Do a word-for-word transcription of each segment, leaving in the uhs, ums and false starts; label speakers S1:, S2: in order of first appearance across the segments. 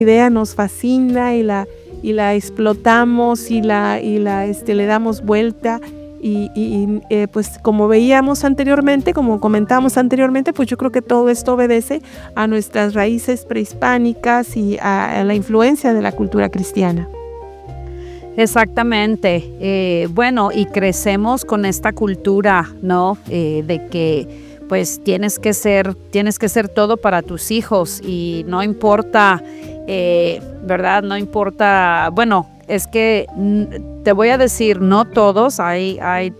S1: idea nos fascina y la, y la explotamos y la, y la este, le damos vuelta. Y, y eh, pues como veíamos anteriormente, como comentábamos anteriormente, pues yo creo que todo esto obedece a nuestras raíces prehispánicas y a, a la influencia de la cultura cristiana.
S2: Exactamente. Eh, bueno, y crecemos con esta cultura, ¿no? Eh, de que pues tienes que ser, tienes que ser todo para tus hijos y no importa, eh, ¿verdad? No importa, bueno, es que te voy a decir, no todos, hay, hay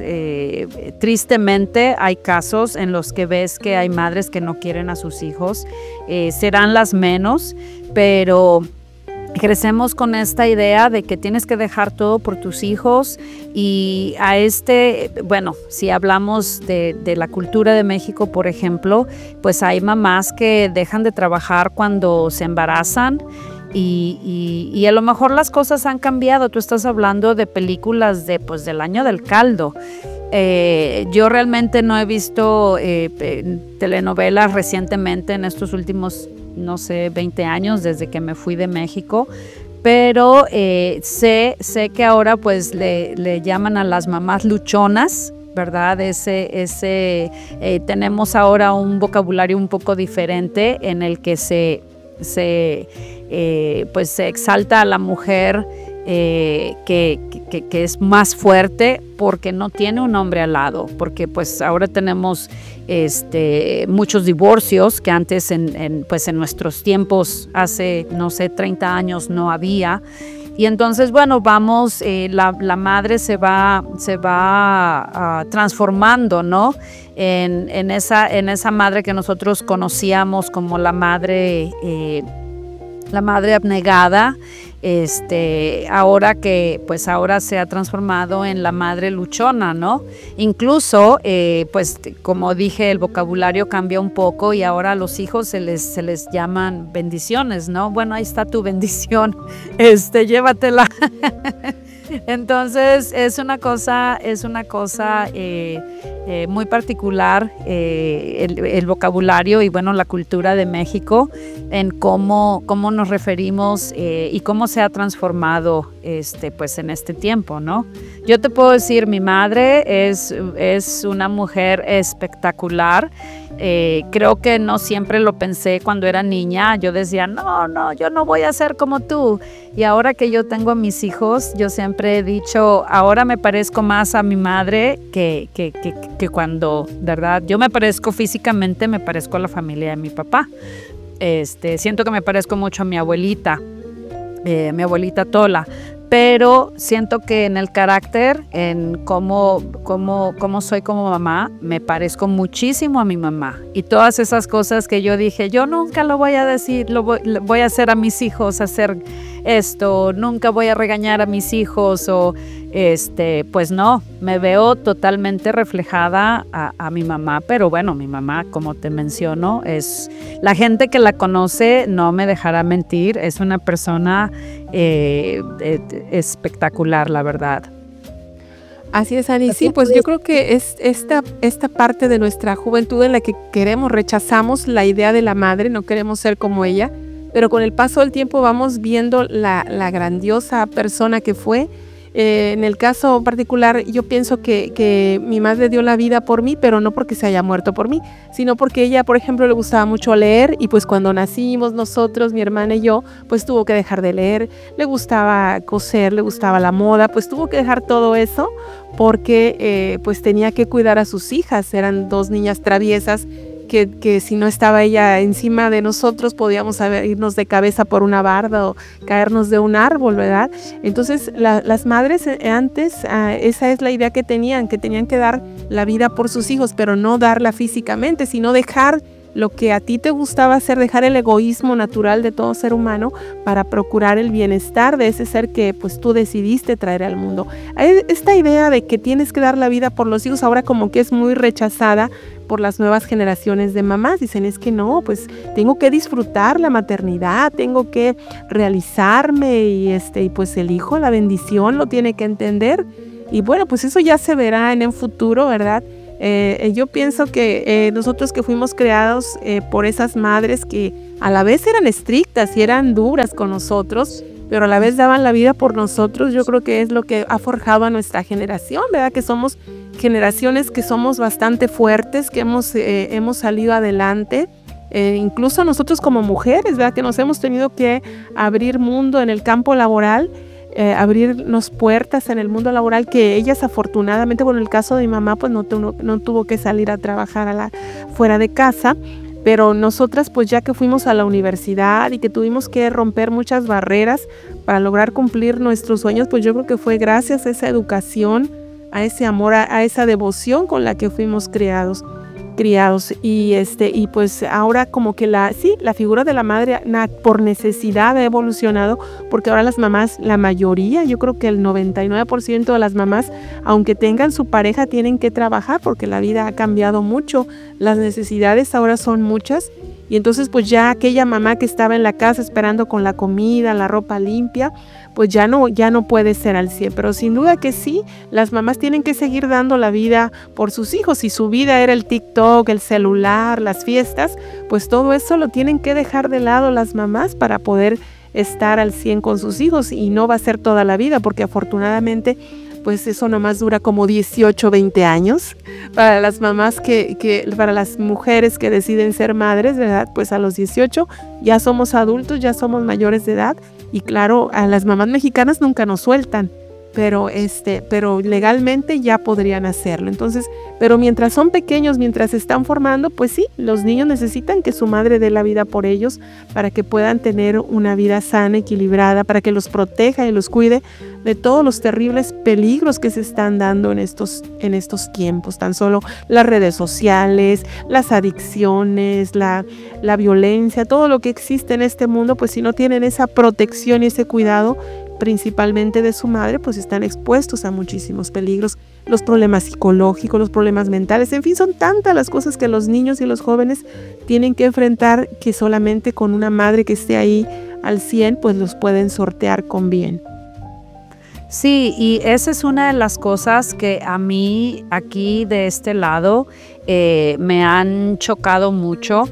S2: eh, tristemente hay casos en los que ves que hay madres que no quieren a sus hijos, eh, serán las menos, pero crecemos con esta idea de que tienes que dejar todo por tus hijos y a este, bueno, si hablamos de, de la cultura de México, por ejemplo, pues hay mamás que dejan de trabajar cuando se embarazan. Y, y, y a lo mejor las cosas han cambiado. Tú estás hablando de películas de, pues, del año del caldo. Eh, yo realmente no he visto eh, telenovelas recientemente en estos últimos, no sé, veinte años desde que me fui de México. Pero eh, sé, sé que ahora pues le, le llaman a las mamás luchonas, ¿verdad? Ese, ese, eh, tenemos ahora un vocabulario un poco diferente en el que se... se Eh, pues se exalta a la mujer eh, que, que, que es más fuerte porque no tiene un hombre al lado, porque pues ahora tenemos este, muchos divorcios que antes en, en, pues en nuestros tiempos, hace no sé, treinta años no había. Y entonces, bueno, vamos, eh, la, la madre se va, se va uh, transformando, ¿no? En, en, esa, en esa madre que nosotros conocíamos como la madre... Eh, la madre abnegada, este, ahora que pues ahora se ha transformado en la madre luchona, ¿no? Incluso, eh, pues como dije, el vocabulario cambia un poco y ahora a los hijos se les, se les llaman bendiciones, ¿no? Bueno, ahí está tu bendición, este, llévatela. Entonces es una cosa, es una cosa eh, eh, muy particular eh, el, el vocabulario y bueno la cultura de México en cómo, cómo nos referimos eh, y cómo se ha transformado este, pues en este tiempo, ¿no? Yo te puedo decir, mi madre es, es una mujer espectacular. Eh, creo que no siempre lo pensé cuando era niña. Yo decía, no, no, yo no voy a ser como tú. Y ahora que yo tengo a mis hijos, yo siempre he dicho, ahora me parezco más a mi madre que, que, que, que cuando, ¿verdad? Yo me parezco físicamente, me parezco a la familia de mi papá. Este, siento que me parezco mucho a mi abuelita, eh, mi abuelita Tola. Pero siento que en el carácter, en cómo, cómo, cómo soy como mamá, me parezco muchísimo a mi mamá. Y todas esas cosas que yo dije, yo nunca lo voy a decir, lo voy, lo voy a hacer a mis hijos, hacer esto, nunca voy a regañar a mis hijos, o este, pues no, me veo totalmente reflejada a, a mi mamá. Pero bueno, mi mamá, como te menciono, es la gente que la conoce, no me dejará mentir, es una persona eh, eh, espectacular, la verdad.
S1: Así es, Ani. Sí, pues yo creo que es esta, esta parte de nuestra juventud en la que queremos, rechazamos la idea de la madre, no queremos ser como ella, pero con el paso del tiempo vamos viendo la, la grandiosa persona que fue. Eh, en el caso particular, yo pienso que, que mi madre dio la vida por mí, pero no porque se haya muerto por mí, sino porque ella, por ejemplo, le gustaba mucho leer y pues cuando nacimos nosotros, mi hermana y yo, pues tuvo que dejar de leer, le gustaba coser, le gustaba la moda, pues tuvo que dejar todo eso porque eh, pues tenía que cuidar a sus hijas, eran dos niñas traviesas. Que, que si no estaba ella encima de nosotros podíamos irnos de cabeza por una barda o caernos de un árbol, ¿verdad? Entonces la, las madres antes, uh, esa es la idea que tenían, que tenían que dar la vida por sus hijos, pero no darla físicamente, sino dejar lo que a ti te gustaba hacer, dejar el egoísmo natural de todo ser humano para procurar el bienestar de ese ser que pues tú decidiste traer al mundo. Esta idea de que tienes que dar la vida por los hijos ahora como que es muy rechazada por las nuevas generaciones de mamás. Dicen, es que no, pues tengo que disfrutar la maternidad, tengo que realizarme y, este, y pues el hijo, la bendición, lo tiene que entender. Y bueno, pues eso ya se verá en el futuro, ¿verdad? Eh, yo pienso que eh, nosotros que fuimos creados eh, por esas madres que a la vez eran estrictas y eran duras con nosotros, pero a la vez daban la vida por nosotros, yo creo que es lo que ha forjado a nuestra generación, ¿verdad? Que somos generaciones que somos bastante fuertes, que hemos, eh, hemos salido adelante. Eh, incluso nosotros como mujeres, ¿verdad? Que nos hemos tenido que abrir mundo en el campo laboral, eh, abrirnos puertas en el mundo laboral, que ellas afortunadamente, bueno, en el caso de mi mamá, pues no, tu, no tuvo que salir a trabajar a la, fuera de casa, pero nosotras pues ya que fuimos a la universidad y que tuvimos que romper muchas barreras para lograr cumplir nuestros sueños, pues yo creo que fue gracias a esa educación, a ese amor, a, a esa devoción con la que fuimos criados. criados y este y pues ahora como que la sí la figura de la madre na, por necesidad ha evolucionado, porque ahora las mamás, la mayoría, yo creo que el noventa y nueve por ciento de las mamás, aunque tengan su pareja, tienen que trabajar porque la vida ha cambiado mucho, las necesidades ahora son muchas, y entonces pues ya aquella mamá que estaba en la casa esperando con la comida, la ropa limpia, pues ya no, ya no puede ser al cien, pero sin duda que sí, las mamás tienen que seguir dando la vida por sus hijos. Si su vida era el TikTok, el celular, las fiestas, pues todo eso lo tienen que dejar de lado las mamás para poder estar al cien con sus hijos, y no va a ser toda la vida, porque afortunadamente pues eso nomás dura como dieciocho, veinte años. Para las mamás que, que, para las mujeres que deciden ser madres, ¿verdad? Pues a los dieciocho ya somos adultos, ya somos mayores de edad, y claro, a las mamás mexicanas nunca nos sueltan, pero este, pero legalmente ya podrían hacerlo. Entonces, pero mientras son pequeños, mientras se están formando, pues sí, los niños necesitan que su madre dé la vida por ellos para que puedan tener una vida sana, equilibrada, para que los proteja y los cuide de todos los terribles peligros que se están dando en estos, en estos tiempos. Tan solo las redes sociales, las adicciones, la, la violencia, todo lo que existe en este mundo, pues si no tienen esa protección y ese cuidado, principalmente de su madre, pues están expuestos a muchísimos peligros, los problemas psicológicos, los problemas mentales, en fin, son tantas las cosas que los niños y los jóvenes tienen que enfrentar, que solamente con una madre que esté ahí al cien, pues los pueden sortear con bien.
S2: Sí, y esa es una de las cosas que a mí aquí de este lado eh, me han chocado mucho,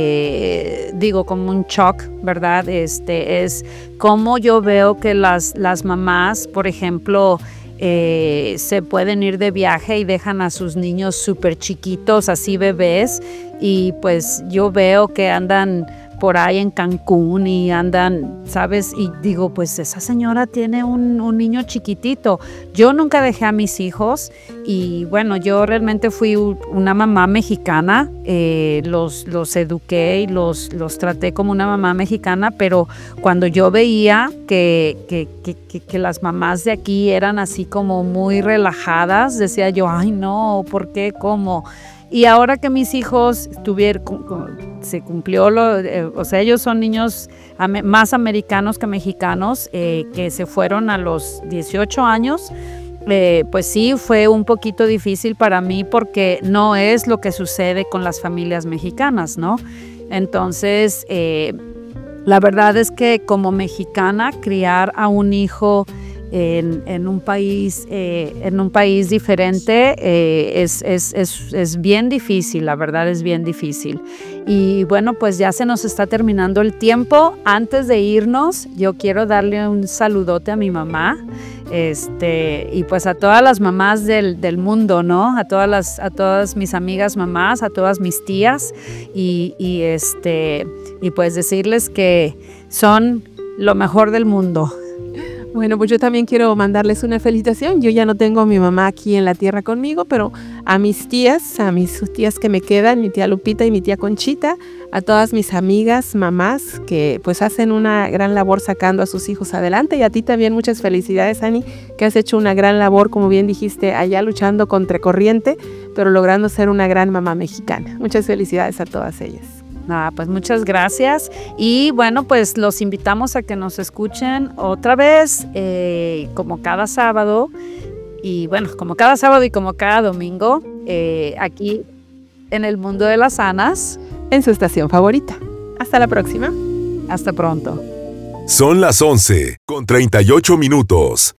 S2: eh, digo como un shock, ¿verdad? Este es como yo veo que las, las mamás, por ejemplo, eh, se pueden ir de viaje y dejan a sus niños súper chiquitos, así bebés, y pues yo veo que andan por ahí en Cancún y andan, ¿sabes? Y digo, pues esa señora tiene un, un niño chiquitito. Yo nunca dejé a mis hijos y bueno, yo realmente fui una mamá mexicana, eh, los, los eduqué y los, los traté como una mamá mexicana, pero cuando yo veía que, que, que, que, que las mamás de aquí eran así como muy relajadas, decía yo, ay no, ¿por qué? ¿Cómo? Y ahora que mis hijos tuvieron, se cumplió, lo, eh, o sea, ellos son niños am- más americanos que mexicanos, eh, que se fueron a los dieciocho años, eh, pues sí, fue un poquito difícil para mí porque no es lo que sucede con las familias mexicanas, ¿no? Entonces, eh, la verdad es que como mexicana, criar a un hijo En, en un país eh, en un país diferente eh, es, es, es, es bien difícil, la verdad es bien difícil. Y bueno, pues ya se nos está terminando el tiempo. Antes de irnos, yo quiero darle un saludote a mi mamá, este, y pues a todas las mamás del, del mundo, ¿no? A todas las, a todas mis amigas mamás, a todas mis tías, y, y este, y pues decirles que son lo mejor del mundo.
S1: Bueno, pues yo también quiero mandarles una felicitación. Yo ya no tengo a mi mamá aquí en la tierra conmigo, pero a mis tías, a mis tías que me quedan, mi tía Lupita y mi tía Conchita, a todas mis amigas, mamás, que pues hacen una gran labor sacando a sus hijos adelante. Y a ti también muchas felicidades, Ani, que has hecho una gran labor, como bien dijiste, allá luchando contra corriente, pero logrando ser una gran mamá mexicana. Muchas felicidades a todas ellas.
S2: Ah, pues muchas gracias y bueno, pues los invitamos a que nos escuchen otra vez eh, como cada sábado y bueno, como cada sábado y como cada domingo eh, aquí en el Mundo de las Anas,
S1: en su estación favorita. Hasta la próxima.
S2: Hasta pronto.
S3: Son las once con treinta y ocho minutos.